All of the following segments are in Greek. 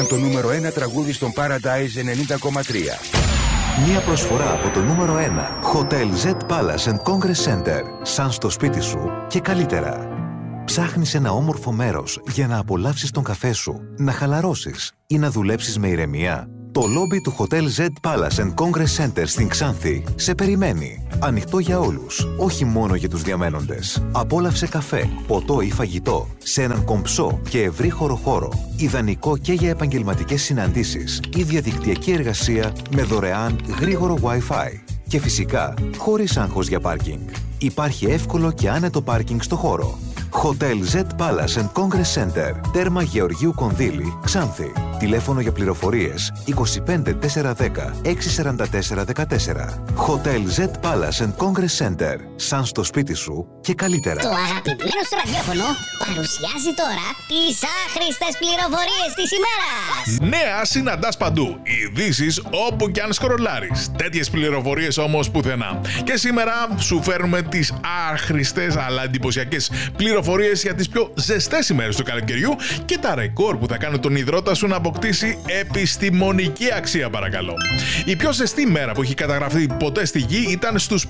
Το νούμερο 1 τραγούδι στον Paradise 90,3. Μια προσφορά από το νούμερο 1 Hotel Z Palace and Congress Center. Σαν στο σπίτι σου και καλύτερα. Ψάχνεις ένα όμορφο μέρος για να απολαύσεις τον καφέ σου, να χαλαρώσεις ή να δουλέψεις με ηρεμία? Το λόμπι του Hotel Z Palace and Congress Center στην Ξάνθη σε περιμένει. Ανοιχτό για όλους, όχι μόνο για τους διαμένοντες. Απόλαυσε καφέ, ποτό ή φαγητό σε έναν κομψό και ευρύχωρο χώρο. Ιδανικό και για επαγγελματικές συναντήσεις ή διαδικτυακή εργασία με δωρεάν γρήγορο Wi-Fi. Και φυσικά, χωρίς άγχος για πάρκινγκ. Υπάρχει εύκολο και άνετο πάρκινγκ στο χώρο. Hotel Z Palace and Congress Center, τέρμα Γεωργίου Κονδύλη, Ξάνθη. Τηλέφωνο για πληροφορίες 25 410 644 14. Hotel Z Palace and Congress Center. Σαν στο σπίτι σου και καλύτερα. Το αγαπημένο σου ραδιόφωνο παρουσιάζει τώρα τις άχρηστες πληροφορίες της ημέρας. Νέα συναντάς παντού. Ειδήσεις όπου κι αν σκρολάρεις. Τέτοιες πληροφορίες όμως πουθενά. Και σήμερα σου φέρνουμε τις άχρηστες αλλά εντυπωσιακές πληροφορίες για τις πιο ζεστές ημέρες του καλοκαιριού και τα ρεκόρ που θα κάνουν τον υδρότα σου να αποκτήσει επιστημονική αξία, παρακαλώ. Η πιο ζεστή μέρα που έχει καταγραφεί ποτέ στη γη ήταν στους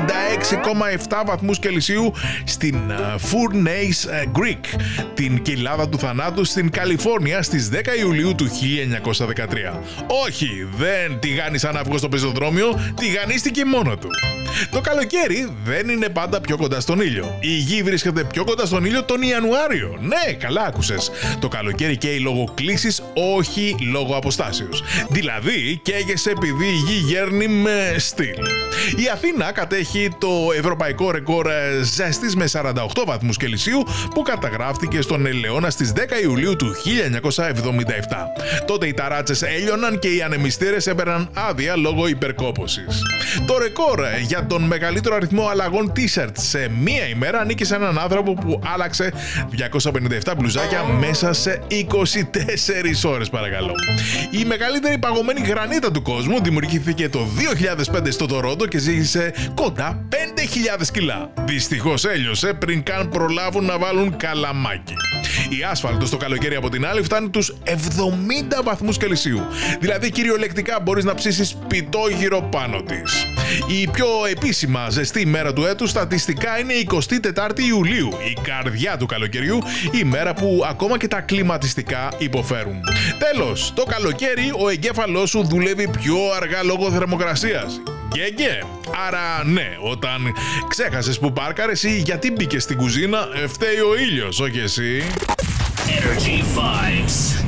56,7 βαθμούς Κελσίου στην Furnace Creek, την κοιλάδα του θανάτου στην Καλιφόρνια στις 10 Ιουλίου του 1913. Όχι, δεν τηγάνισε ανάφυγο στο πεζοδρόμιο, τηγανίστηκε μόνο του. Το καλοκαίρι δεν είναι πάντα πιο κοντά στον ήλιο. Η γη βρίσκεται πιο κοντά στον ήλιο τον Ιανουάριο. Ναι, καλά άκουσες. Το καλοκαίρι καίει λόγω κλίσης, όχι λόγω αποστάσεως. Δηλαδή, καίγεσαι επειδή η γη γέρνει με στυλ. Η Αθήνα κατέχει το ευρωπαϊκό ρεκόρ ζέστης με 48 βαθμούς Κελσίου που καταγράφτηκε στον Ελαιώνα στις 10 Ιουλίου του 1977. Τότε οι ταράτσες έλειωναν και οι ανεμιστήρες έπαιρναν άδεια λόγω υπερκόπωσης. Το ρεκόρ για τον μεγαλύτερο αριθμό αλλαγών t-shirts σε μία ημέρα ανήκει σε έναν άνθρωπο που άλλαξε 257 μπλουζάκια μέσα σε 24 ώρες, παρακαλώ. Η μεγαλύτερη παγωμένη γρανίτα του κόσμου δημιουργήθηκε το 2005 στο Τορόντο και ζύγισε κοντά 5.000 κιλά. Δυστυχώς έλειωσε πριν καν προλάβουν να βάλουν καλαμάκι. Η άσφαλτος το καλοκαίρι από την άλλη φτάνει τους 70 βαθμούς Κελσίου. Δηλαδή κυριολεκτικά μπορείς να ψήσεις πιτόγυρο πάνω της. Η πιο επίσημα ζεστή ημέρα του έτους στατιστικά είναι η 24η Ιουλίου, η καρδιά του καλοκαιριού, η μέρα που ακόμα και τα κλιματιστικά υποφέρουν. Τέλος, το καλοκαίρι ο εγκέφαλός σου δουλεύει πιο αργά λόγω θερμοκρασίας. Γεγε. Άρα ναι, όταν ξέχασες που πάρκαρες ή γιατί μπήκες στην κουζίνα, φταίει ο ήλιος, όχι εσύ. Energy Vibes.